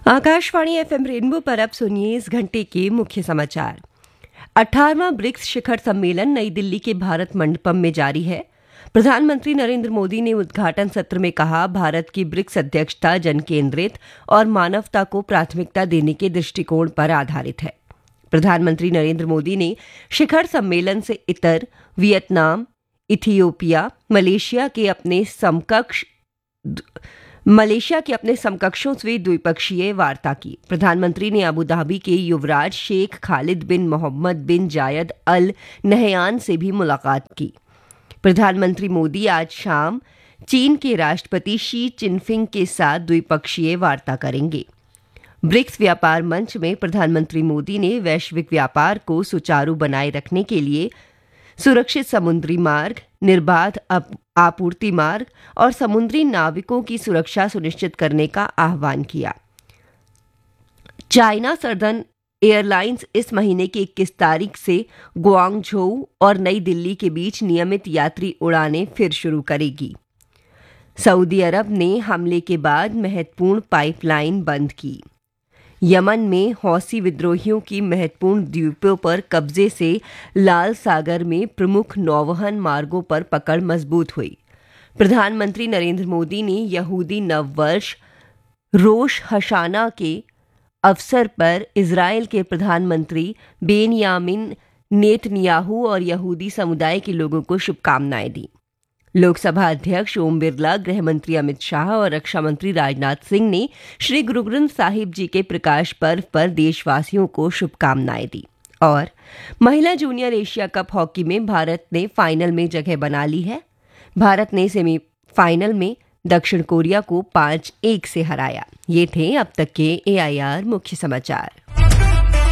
Akashvani FM rainbow पर अब सुनिए इस घंटे के मुख्य समाचार। 18वां ब्रिक्स शिखर सम्मेलन नई दिल्ली के भारत मंडपम में जारी है। प्रधानमंत्री नरेंद्र मोदी ने उद्घाटन सत्र में कहा, भारत की ब्रिक्स अध्यक्षता जन केंद्रित और मानवता को प्राथमिकता देने के दृष्टिकोण पर आधारित है। प्रधानमंत्री नरेंद्र मोदी ने शिखर सम्मेलन से इतर वियतनाम, इथियोपिया, मलेशिया के अपने समकक्षों से द्विपक्षीय वार्ता की। प्रधानमंत्री ने अबू धाबी के युवराज शेख खालिद बिन मोहम्मद बिन जायद अल नहयान से भी मुलाकात की। प्रधानमंत्री मोदी आज शाम चीन के राष्ट्रपति शी चिनफिंग के साथ द्विपक्षीय वार्ता करेंगे। ब्रिक्स व्यापार मंच में प्रधानमंत्री मोदी ने वैश्विक व्यापार को सुचारू बनाए रखने के लिए सुरक्षित समुद्री मार्ग, निर्बाध आपूर्ति मार्ग और समुद्री नाविकों की सुरक्षा सुनिश्चित करने का आह्वान किया। चाइना सदर्न एयरलाइंस इस महीने की 21 तारीख से गुआंगझोउ और नई दिल्ली के बीच नियमित यात्री उड़ानें फिर शुरू करेगी। सऊदी अरब ने हमले के बाद महत्वपूर्ण पाइपलाइन बंद की। यमन में हौसी विद्रोहियों की महत्वपूर्ण द्वीपों पर कब्जे से लाल सागर में प्रमुख नौवहन मार्गों पर पकड़ मजबूत हुई। प्रधानमंत्री नरेंद्र मोदी ने यहूदी नववर्ष रोश हशाना के अवसर पर इजरायल के प्रधानमंत्री बेंयामिन नेतन्याहू और यहूदी समुदाय के लोगों को शुभकामनाएं दी। लोकसभा अध्यक्ष ओम बिरला, गृह मंत्री अमित शाह और रक्षा मंत्री राजनाथ सिंह ने श्री गुरु ग्रंथ साहिब जी के प्रकाश पर्व पर देशवासियों को शुभकामनाएं दी। और महिला जूनियर एशिया कप हॉकी में भारत ने फाइनल में जगह बना ली है। भारत ने सेमीफाइनल में दक्षिण कोरिया को 5-1 से हराया। ये थे अब तक के AIR मुख्य समाचार।